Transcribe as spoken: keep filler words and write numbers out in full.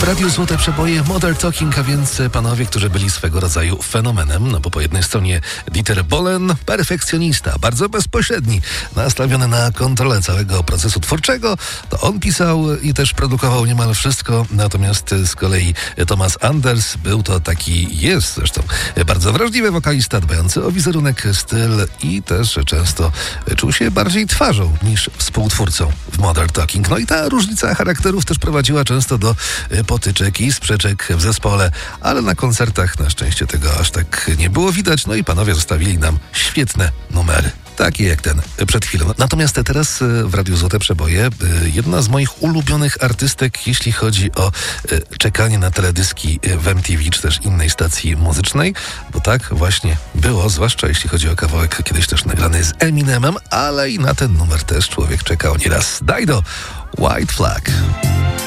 Radiu Złote Przeboje Modern Talking, a więc panowie, którzy byli swego rodzaju fenomenem, no bo po jednej stronie Dieter Bohlen, perfekcjonista, bardzo bezpośredni, nastawiony na kontrolę całego procesu twórczego, to on pisał i też produkował niemal wszystko, natomiast z kolei Thomas Anders był to taki, jest zresztą bardzo wrażliwy wokalista, dbający o wizerunek, styl i też często czuł się bardziej twarzą niż współtwórcą w Modern Talking. No i ta różnica charakterów też prowadziła często do potyczek i sprzeczek w zespole, ale na koncertach na szczęście tego aż tak nie było widać, no i panowie zostawili nam świetne numery. Takie jak ten przed chwilą. Natomiast teraz w Radiu Złote Przeboje jedna z moich ulubionych artystek, jeśli chodzi o czekanie na teledyski w M T V czy też innej stacji muzycznej, bo tak właśnie było, zwłaszcza jeśli chodzi o kawałek kiedyś też nagrany z Eminemem, ale i na ten numer też człowiek czekał nieraz. Dido, White Flag.